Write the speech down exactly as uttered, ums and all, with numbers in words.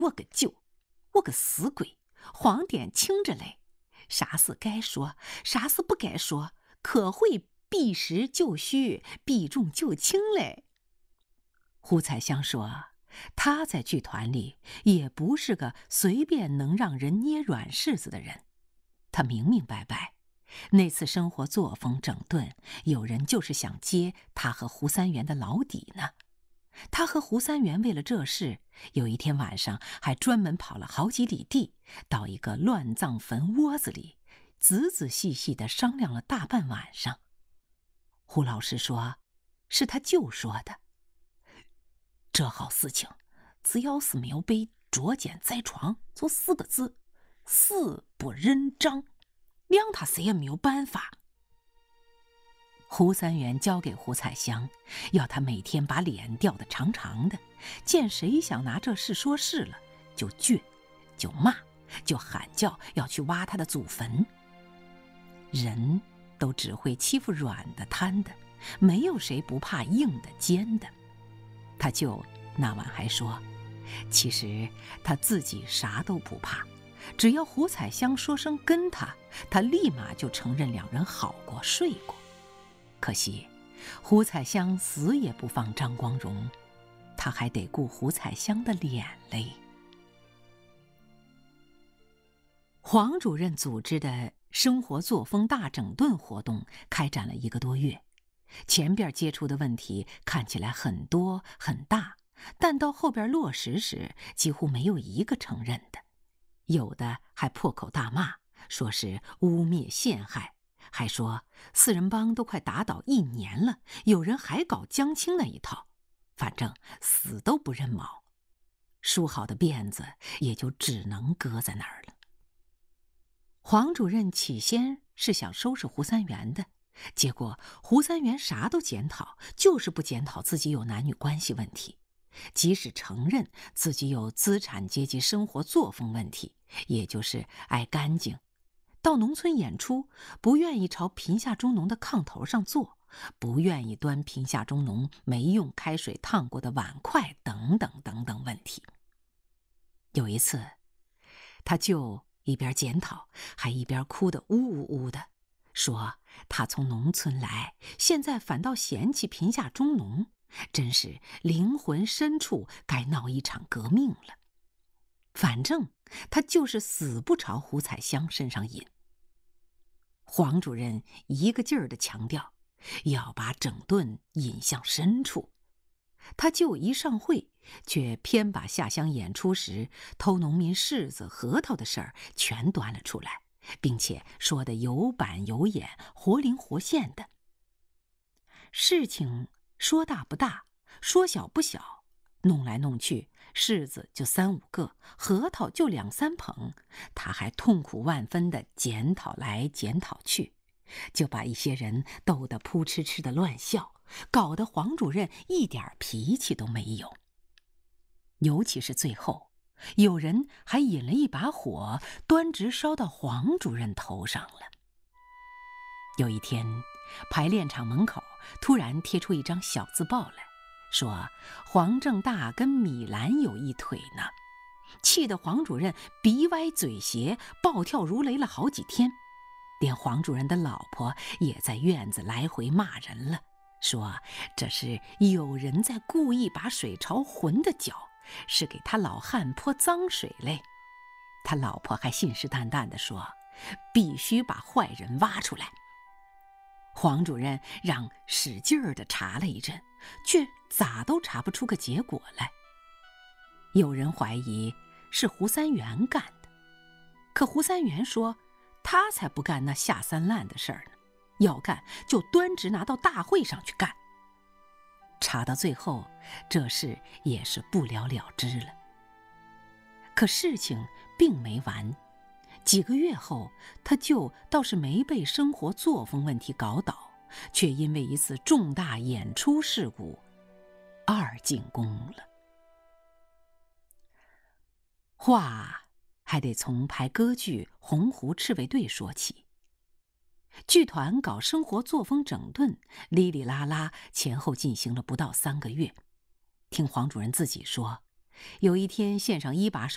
我个舅，我个死鬼，黄点清着嘞，啥事该说，啥事不该说，可会避实就虚，避重就轻嘞。胡彩香说，他在剧团里也不是个随便能让人捏软柿子的人，他明明白白，那次生活作风整顿，有人就是想揭他和胡三元的老底呢。他和胡三元为了这事，有一天晚上还专门跑了好几里地，到一个乱葬坟窝子里，仔仔细细地商量了大半晚上。胡老师说，是他舅说的。这好事情，只要是没有被捉奸在床，就四个字：死不认账，谅他谁也没有办法。胡三元交给胡彩香，要他每天把脸吊得长长的，见谁想拿这事说事了，就倔，就骂，就喊叫要去挖他的祖坟。人都只会欺负软的贪的，没有谁不怕硬的尖的。他就那晚还说，其实他自己啥都不怕，只要胡彩香说声跟他，他立马就承认两人好过睡过。可惜胡彩香死也不放张光荣，他还得顾胡彩香的脸嘞。黄主任组织的生活作风大整顿活动开展了一个多月，前边接触的问题看起来很多很大，但到后边落实时几乎没有一个承认的，有的还破口大骂，说是污蔑陷害，还说四人帮都快打倒一年了，有人还搞江青那一套，反正死都不认毛。梳好的辫子也就只能搁在那儿了。黄主任起先是想收拾胡三元的，结果胡三元啥都检讨，就是不检讨自己有男女关系问题。即使承认自己有资产阶级生活作风问题，也就是爱干净，到农村演出不愿意朝贫下中农的炕头上坐，不愿意端贫下中农没用开水烫过的碗筷，等等等等问题。有一次，他就一边检讨，还一边哭得呜呜呜的，说他从农村来，现在反倒嫌弃贫下中农，真是灵魂深处该闹一场革命了。反正他就是死不朝胡彩香身上引。黄主任一个劲儿地强调，要把整顿引向深处。他就一上会，却偏把下乡演出时偷农民柿子核桃的事儿全端了出来，并且说得有板有眼，活灵活现的。事情说大不大，说小不小，弄来弄去，柿子就三五个，核桃就两三捧，他还痛苦万分地检讨来检讨去，就把一些人逗得扑哧哧的乱笑，搞得黄主任一点脾气都没有。尤其是最后，有人还引了一把火，端直烧到黄主任头上了。有一天，排练场门口突然贴出一张小字报来，说黄正大跟米兰有一腿呢，气得黄主任鼻歪嘴斜，暴跳如雷了好几天。连黄主任的老婆也在院子来回骂人了，说这是有人在故意把水朝浑的搅，是给他老汉泼脏水嘞。他老婆还信誓旦旦地说，必须把坏人挖出来。黄主任让使劲儿地查了一阵，却咋都查不出个结果来。有人怀疑是胡三元干的，可胡三元说他才不干那下三滥的事儿呢，要干就端直拿到大会上去干。查到最后，这事也是不了了之了。可事情并没完，几个月后，他舅倒是没被生活作风问题搞倒，却因为一次重大演出事故二进宫了。话还得从排歌剧《洪湖赤卫队》说起。剧团搞生活作风整顿，哩哩啦啦前后进行了不到三个月。听黄主任自己说，有一天线上一把手